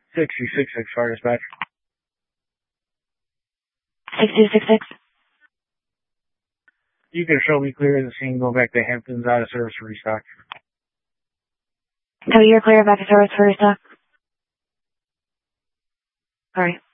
6266 fire dispatch. 6266. You can show me clear of the scene, go back to Hamptons, out of service for restock. So you're clear back to service for restock? Alright.